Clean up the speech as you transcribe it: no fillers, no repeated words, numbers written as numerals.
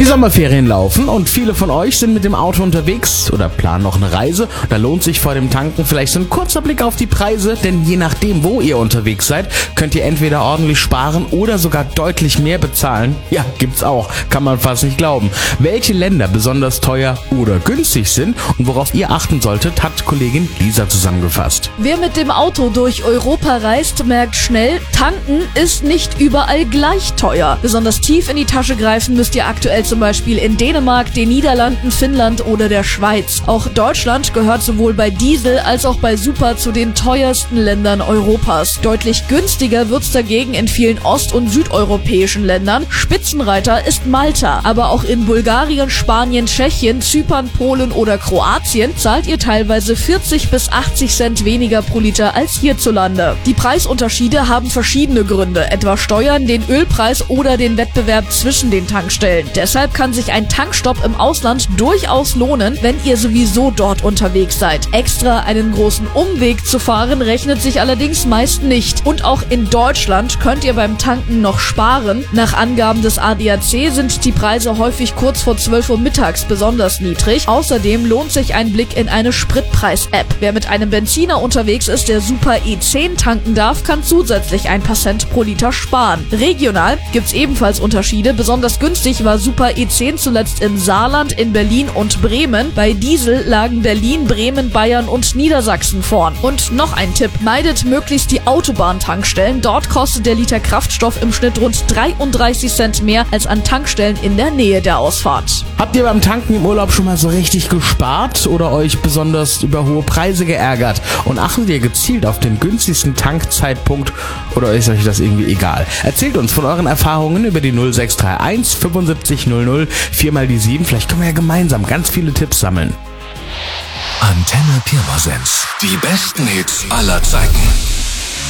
Die Sommerferien laufen und viele von euch sind mit dem Auto unterwegs oder planen noch eine Reise. Da lohnt sich vor dem Tanken vielleicht so ein kurzer Blick auf die Preise, denn je nachdem, wo ihr unterwegs seid, könnt ihr entweder ordentlich sparen oder sogar deutlich mehr bezahlen. Ja, gibt's auch, kann man fast nicht glauben. Welche Länder besonders teuer oder günstig sind und worauf ihr achten solltet, hat Kollegin Lisa zusammengefasst. Wer mit dem Auto durch Europa reist, merkt schnell, tanken ist nicht überall gleich teuer. Besonders tief in die Tasche greifen müsst ihr aktuell zum Beispiel in Dänemark, den Niederlanden, Finnland oder der Schweiz. Auch Deutschland gehört sowohl bei Diesel als auch bei Super zu den teuersten Ländern Europas. Deutlich günstiger wird's dagegen in vielen ost- und südeuropäischen Ländern. Spitzenreiter ist Malta. Aber auch in Bulgarien, Spanien, Tschechien, Zypern, Polen oder Kroatien zahlt ihr teilweise 40 bis 80 Cent weniger pro Liter als hierzulande. Die Preisunterschiede haben verschiedene Gründe, etwa Steuern, den Ölpreis oder den Wettbewerb zwischen den Tankstellen. Deshalb kann sich ein Tankstopp im Ausland durchaus lohnen, wenn ihr sowieso dort unterwegs seid. Extra einen großen Umweg zu fahren rechnet sich allerdings meist nicht. Und auch in Deutschland könnt ihr beim Tanken noch sparen. Nach Angaben des ADAC sind die Preise häufig kurz vor 12 Uhr mittags besonders niedrig. Außerdem lohnt sich ein Blick in eine Spritpreis-App. Wer mit einem Benziner unterwegs ist, der Super E10 tanken darf, kann zusätzlich ein paar Cent pro Liter sparen. Regional gibt's ebenfalls Unterschiede. Besonders günstig war Super E10 zuletzt im Saarland, in Berlin und Bremen. Bei Diesel lagen Berlin, Bremen, Bayern und Niedersachsen vorn. Und noch ein Tipp: Meidet möglichst die Autobahntankstellen. Dort kostet der Liter Kraftstoff im Schnitt rund 33 Cent mehr als an Tankstellen in der Nähe der Ausfahrt. Habt ihr beim Tanken im Urlaub schon mal so richtig gespart oder euch besonders über hohe Preise geärgert? Und achtet ihr gezielt auf den günstigsten Tankzeitpunkt oder ist euch das irgendwie egal? Erzählt uns von euren Erfahrungen über die 0631 75 00 4 mal die 7. Vielleicht können wir ja gemeinsam ganz viele Tipps sammeln. Antenne Pirmasens. Die besten Hits aller Zeiten.